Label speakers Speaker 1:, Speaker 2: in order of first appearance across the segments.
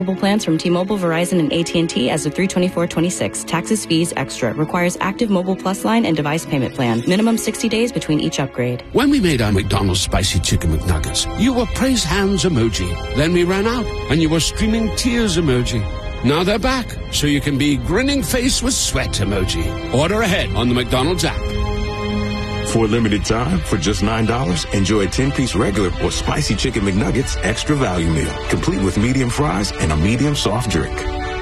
Speaker 1: Mobile plans from T-Mobile, Verizon, and AT&T as of 3/24/26. Taxes, fees, extra. Requires active Mobile Plus line and device payment plan. Minimum 60 days between each upgrade.
Speaker 2: When we made our McDonald's Spicy Chicken McNuggets, you were praise hands emoji. Then we ran out, and you were streaming tears emoji. Now they're back, so you can be grinning face with sweat emoji. Order ahead on the McDonald's app.
Speaker 3: For a limited time, for just $9, enjoy a 10-piece regular or Spicy Chicken McNuggets extra value meal, complete with medium fries and a medium soft drink.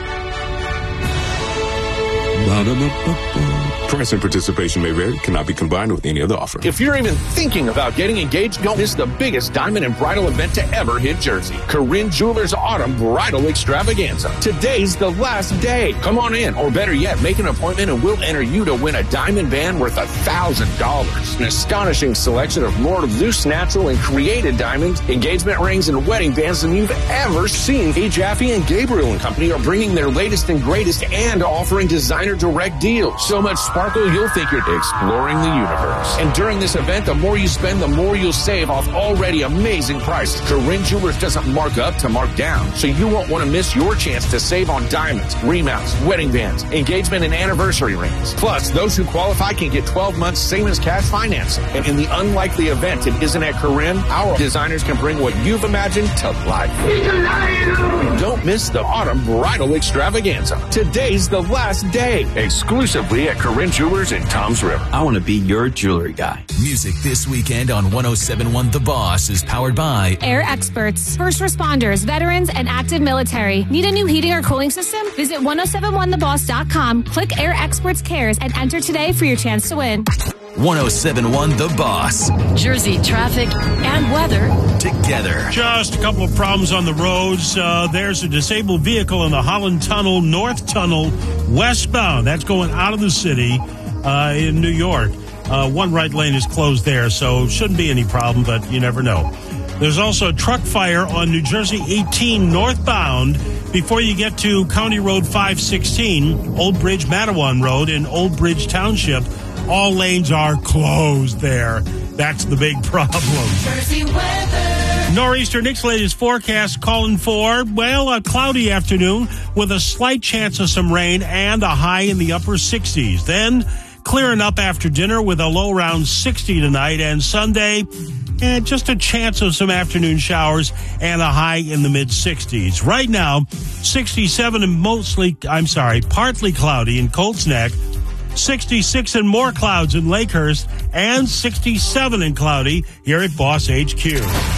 Speaker 3: Price and participation may vary. Cannot be combined with any other offer.
Speaker 4: If you're even thinking about getting engaged, don't miss the biggest diamond and bridal event to ever hit Jersey. Corinne Jewelers Autumn Bridal Extravaganza. Today's the last day. Come on in, or better yet, make an appointment and we'll enter you to win a diamond band worth $1,000. An astonishing selection of more loose, natural, and created diamonds, engagement rings, and wedding bands than you've ever seen. A. Jaffe and Gabriel & Company are bringing their latest and greatest and offering designer direct deals. So much sparkle, you'll think you're exploring the universe. And during this event, the more you spend, the more you'll save off already amazing prices. Corinne Jewelers doesn't mark up to mark down, so you won't want to miss your chance to save on diamonds, remounts, wedding bands, engagement and anniversary rings. Plus, those who qualify can get 12 months same as cash financing. And in the unlikely event it isn't at Corinne, our designers can bring what you've imagined to life. Don't miss the Autumn Bridal Extravaganza. Today's the last day. Exclusively at Corinne Jewelers in Toms River.
Speaker 5: I want to be your jewelry guy.
Speaker 6: Music this weekend on 107.1 The Boss is powered by
Speaker 7: Air Experts, first responders, veterans, and active military. Need a new heating or cooling system? Visit 1071theboss.com, click Air Experts Cares, and enter today for your chance to win.
Speaker 6: 107.1 The Boss.
Speaker 8: Jersey traffic and weather
Speaker 6: together.
Speaker 9: Just a couple of problems on the roads. There's a disabled vehicle in the Holland Tunnel, North Tunnel, westbound. That's going out of the city in New York. One right lane is closed there, so shouldn't be any problem, but you never know. There's also a truck fire on New Jersey 18 northbound before you get to County Road 516, Old Bridge Matawan Road in Old Bridge Township. All lanes are closed there. That's the big problem.
Speaker 8: Jersey weather.
Speaker 9: Nor'easter Nick's latest forecast calling for, well, a cloudy afternoon with a slight chance of some rain and a high in the upper 60s. Then clearing up after dinner with a low around 60 tonight, and Sunday, just a chance of some afternoon showers and a high in the mid-60s. Right now, 67 and partly cloudy in Colts Neck, 66 and more clouds in Lakehurst, and 67 and cloudy here at Boss HQ.